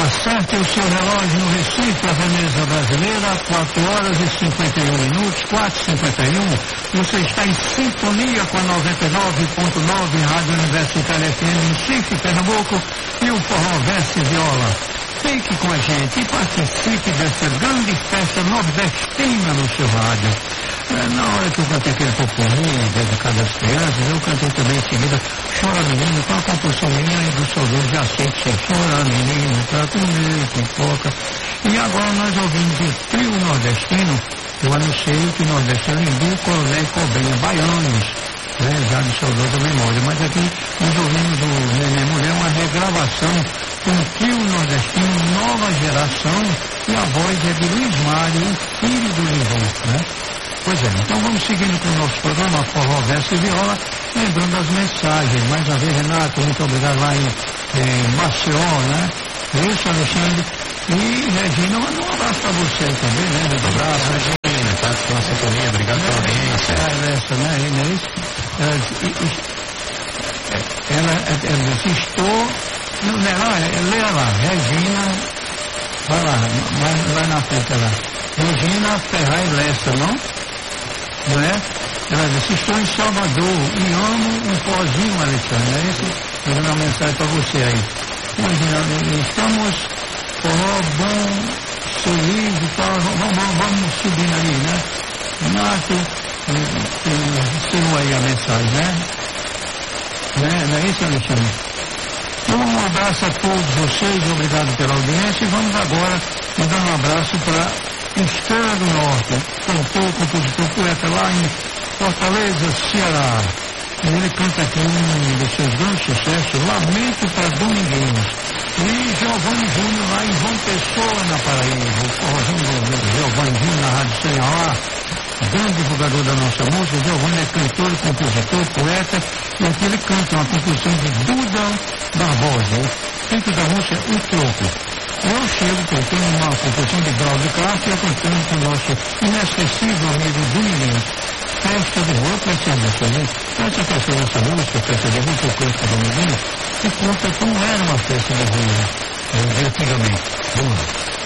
Acerte o seu relógio no Recife, a Veneza Brasileira, 4 horas e 51 minutos, 4h51. Você está em sintonia com a 99.9 Rádio Universitária FM em Recife, Pernambuco, e o Forró Verso e Viola. Fique com a gente e participe dessa grande festa nordestina no seu rádio. Na hora que eu cantei aquele populinho dedicado às crianças, eu cantei também em seguida Chora Menino, com a composição minha e do saudoso Jacinto. Chora Menino, pra comer pipoca. E agora nós ouvimos o trio nordestino. Eu anunciei que nordestino Lindu, Coronel e Cobrinha, baianos, já de saudosa memória. Mas aqui nós ouvimos o Nenê Mulher, uma regravação com o trio nordestino, nova geração, e a voz é de Luiz Mário, o filho do Lindu, né? Pois é, então vamos seguindo com o nosso programa Forró Verso e Viola, lembrando as mensagens. Mais uma vez, Renato, muito obrigado lá em Maceió, né? Isso, Alexandre. E Regina, manda um abraço para você também, né? Um abraço, Regina, tá com a sintonia, obrigado pela audiência. Essa, né, Inês? Ela disse, estou... Leia lá, Regina, vai lá, vai na frente lá. Regina Ferraz Lessa, não é? Ela disse, estou em Salvador e amo um pozinho, Alexandre. É isso? Eu vou dar uma mensagem para você aí. Regina, estamos forró bom, feliz e tal, vamos subindo aí, né? Renato, ensinou aí a mensagem, né? Não é isso, Alexandre? Então, um abraço a todos vocês, obrigado pela audiência, e vamos agora mandar um abraço para Estrela do Norte, cantor, compositor, poeta lá em Fortaleza, Ceará. E ele canta aqui um dos seus grandes sucessos, Lamento para Dominguinhos. E Giovanni Júnior lá em João Pessoa, na Paraíba, o forrozinho do Giovanni Júnior na Rádio Ceará, grande divulgador da nossa música. Giovanni é cantor, compositor, poeta, e aqui ele canta uma composição de Duda Barbosa. O título da música é O Troco. Eu chego cantando uma composição de Brau de Castro e eu cantando com o nosso inesquecível amigo Domingos. Festa de rua, preste atenção, né? Preste atenção nessa música, festa de rua, que eu canto com o Domingos, que conta como era uma festa de rua antigamente. Vamos lá.